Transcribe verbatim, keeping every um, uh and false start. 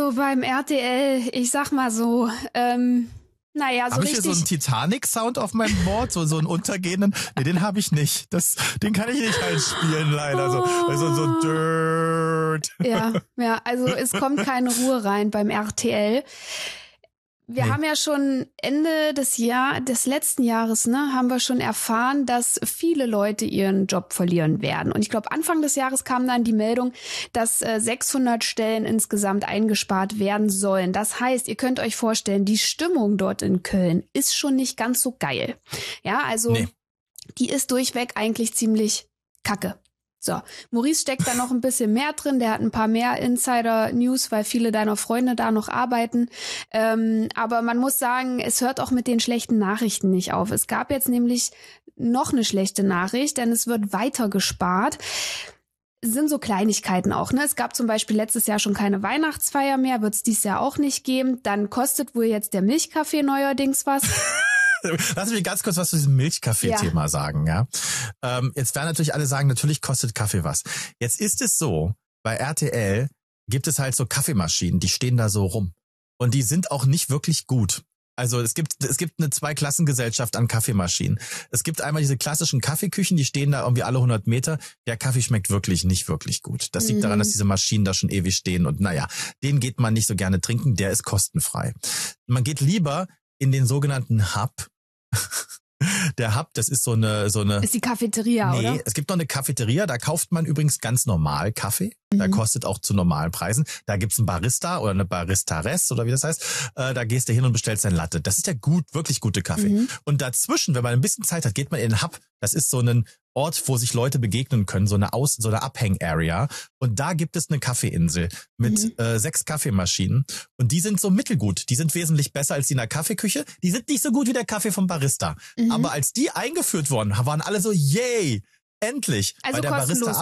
Also beim R T L, ich sag mal so, ähm, naja, so hab ich richtig. hier so einen Titanic-Sound auf meinem Board, so, so einen untergehenden? Nee, den habe ich nicht. Das, den kann ich nicht einspielen, leider. So, also so Dirt. Ja, ja, also es kommt keine Ruhe rein beim R T L. Wir Nee. haben ja schon Ende des Jahr, des letzten Jahres, ne, haben wir schon erfahren, dass viele Leute ihren Job verlieren werden. Und ich glaube, Anfang des Jahres kam dann die Meldung, dass äh, sechshundert Stellen insgesamt eingespart werden sollen. Das heißt, ihr könnt euch vorstellen, die Stimmung dort in Köln ist schon nicht ganz so geil. Ja, also Nee. die ist durchweg eigentlich ziemlich kacke. So, Maurice steckt da noch ein bisschen mehr drin, der hat ein paar mehr Insider-News, weil viele deiner Freunde da noch arbeiten. Ähm, aber man muss sagen, es hört auch mit den schlechten Nachrichten nicht auf. Es gab jetzt nämlich noch eine schlechte Nachricht, denn es wird weiter gespart. Es sind so Kleinigkeiten auch, ne? Es gab zum Beispiel letztes Jahr schon keine Weihnachtsfeier mehr, wird es dieses Jahr auch nicht geben. Dann kostet wohl jetzt der Milchkaffee neuerdings was. Lass mich ganz kurz was zu diesem Milchkaffee-Thema Ja. sagen, ja. Ähm, jetzt werden natürlich alle sagen, natürlich kostet Kaffee was. Jetzt ist es so, bei R T L gibt es halt so Kaffeemaschinen, die stehen da so rum. Und die sind auch nicht wirklich gut. Also es gibt es gibt eine Zweiklassengesellschaft an Kaffeemaschinen. Es gibt einmal diese klassischen Kaffeeküchen, die stehen da irgendwie alle hundert Meter. Der Kaffee schmeckt wirklich nicht wirklich gut. Das liegt Mhm. daran, dass diese Maschinen da schon ewig stehen. Und naja, den geht man nicht so gerne trinken, der ist kostenfrei. Man geht lieber in den sogenannten Hub. Der Hub, das ist so eine so eine Ist die Cafeteria, Nee, oder? es gibt noch eine Cafeteria, da kauft man übrigens ganz normal Kaffee. Da Mhm. kostet auch zu normalen Preisen. Da gibt's einen Barista oder eine Baristaress oder wie das heißt. Äh, da gehst du hin und bestellst dein Latte. Das ist der gut, wirklich gute Kaffee. Mhm. Und dazwischen, wenn man ein bisschen Zeit hat, geht man in den Hub. Das ist so ein Ort, wo sich Leute begegnen können, so eine Aus, so eine Abhäng-Area. Und da gibt es eine Kaffeeinsel mit Mhm. äh, sechs Kaffeemaschinen. Und die sind so mittelgut. Die sind wesentlich besser als die in der Kaffeeküche. Die sind nicht so gut wie der Kaffee vom Barista. Mhm. Aber als die eingeführt wurden, waren alle so, yay, endlich. Also Weil der kostenlos. Barista